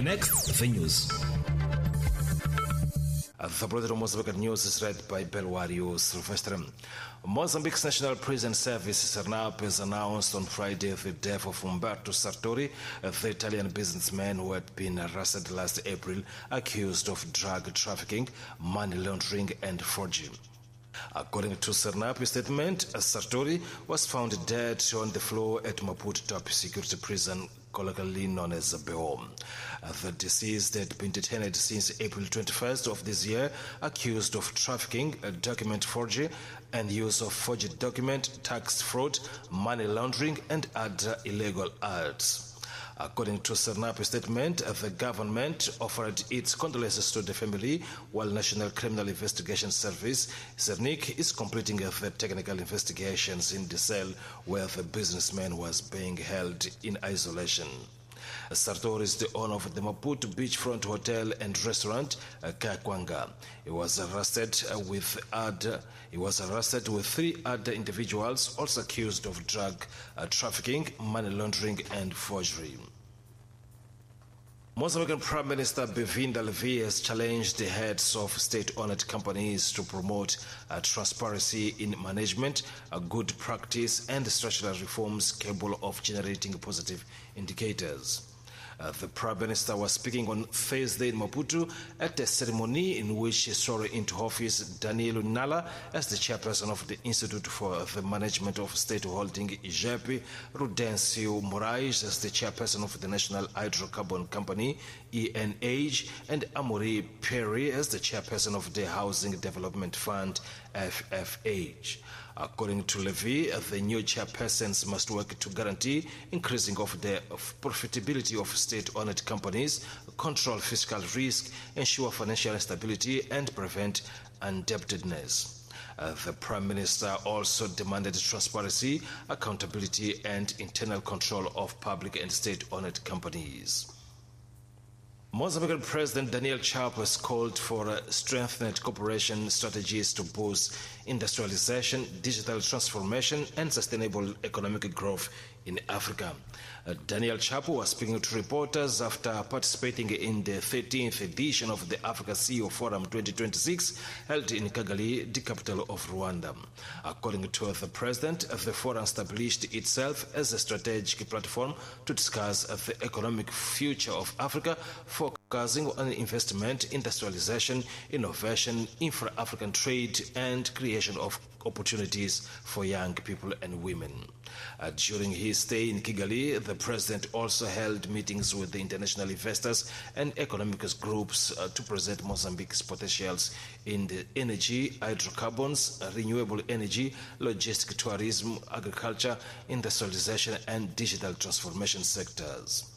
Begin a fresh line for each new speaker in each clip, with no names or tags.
Next, the news.
The Bulletin of Mozambique News is read by Belwario Silvestre. Mozambique's National Prison Service, SERNAP, has announced on Friday the death of Umberto Sartori, the Italian businessman who had been arrested last April, accused of drug trafficking, money laundering, and forgery. According to SERNAP's statement, Sartori was found dead on the floor at Maputo Top Security Prison, colloquially known as Beom. The deceased had been detained since April 21st of this year, accused of trafficking, document forgery, and use of forged document, tax fraud, money laundering, and other illegal acts. According to SERNAP's statement, the government offered its condolences to the family, while National Criminal Investigation Service, SERNIC, is completing the technical investigations in the cell where the businessman was being held in isolation. Sartori is the owner of the Maputo Beachfront Hotel and Restaurant, Kakwanga. He was arrested with 3 other individuals also accused of drug trafficking, money laundering, and forgery. Mozambican Prime Minister Bevinda Levi has challenged the heads of state-owned companies to promote transparency in management, good practice, and structural reforms capable of generating positive indicators. The Prime Minister was speaking on Thursday in Maputo at a ceremony in which he swore into office Daniel Nala as the chairperson of the Institute for the Management of State Holding, IGEP, Rudencio Moraes as the chairperson of the National Hydrocarbon Company, ENH, and Amori Perry as the chairperson of the Housing Development Fund, FFH. According to Levy, the new chairpersons must work to guarantee increasing of the profitability of state-owned companies, control fiscal risk, ensure financial stability, and prevent indebtedness. The Prime Minister also demanded transparency, accountability, and internal control of public and state-owned companies. Mozambican President Daniel Chapo has called for strengthened cooperation strategies to boost industrialization, digital transformation, and sustainable economic growth in Africa. Daniel Chapo was speaking to reporters after participating in the 13th edition of the Africa CEO Forum 2026 held in Kigali, the capital of Rwanda. According to the president, the forum established itself as a strategic platform to discuss the economic future of Africa, focusing on investment, industrialization, innovation, intra-African trade, and creation of opportunities for young people and women. During his stay in Kigali, the president also held meetings with the international investors and economic groups to present Mozambique's potentials in the energy, hydrocarbons, renewable energy, logistics, tourism, agriculture, industrialization, and digital transformation sectors.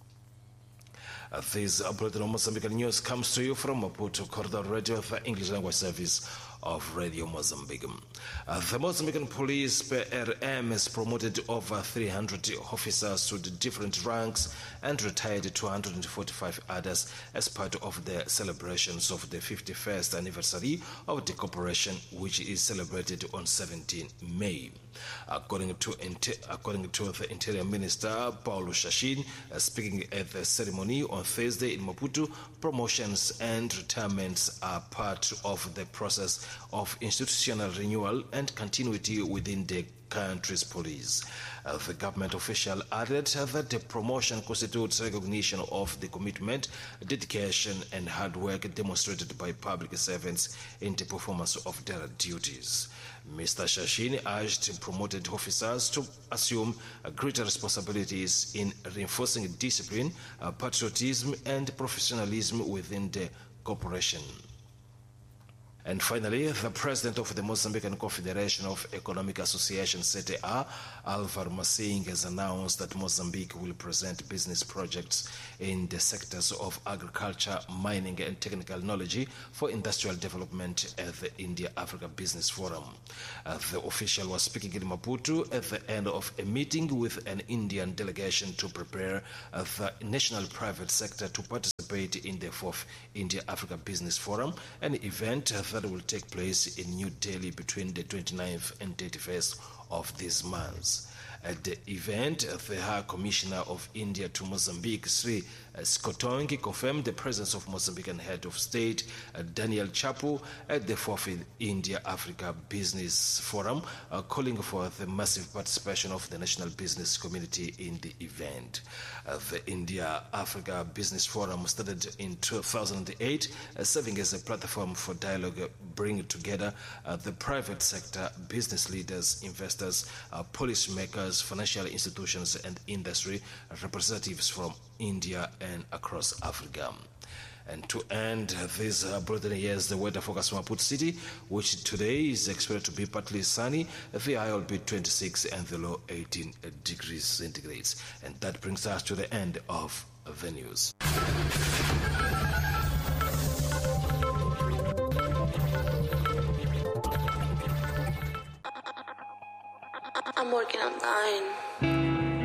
This Bulletin of Mozambican News comes to you from Maputo Corridor Radio, the English language service of Radio Mozambique. The Mozambican Police PRM has promoted over 300 officers to the different ranks and retired 245 others as part of the celebrations of the 51st anniversary of the corporation, which is celebrated on 17 May. According to the Interior Minister, Paulo Shashin, speaking at the ceremony on Thursday in Maputo, promotions and retirements are part of the process of institutional renewal and continuity within the country's police. The government official added that the promotion constitutes recognition of the commitment, dedication, and hard work demonstrated by public servants in the performance of their duties. Mr. Shashin urged promoted officers to assume greater responsibilities in reinforcing discipline, patriotism, and professionalism within the corporation. And finally, the president of the Mozambican Confederation of Economic Associations, CTA, Alvaro Masing, has announced that Mozambique will present business projects in the sectors of agriculture, mining, and technical knowledge for industrial development at the India-Africa Business Forum. The official was speaking in Maputo at the end of a meeting with an Indian delegation to prepare the national private sector to participate in the 4th India-Africa Business Forum, an event that will take place in New Delhi between the 29th and 31st of this month. At the event, the High Commissioner of India to Mozambique, Sri Skotongi, confirmed the presence of Mozambican Head of State Daniel Chapo at the 4th India-Africa Business Forum, calling for the massive participation of the national business community in the event. The India-Africa Business Forum started in 2008, serving as a platform for dialogue, bringing together the private sector, business leaders, investors, policymakers, financial institutions and industry representatives from India and across Africa. And to end this bulletin, here's the weather forecast from Maputo City, which today is expected to be partly sunny. The high will be 26 and the low 18 degrees centigrade. And that brings us to the end of the news.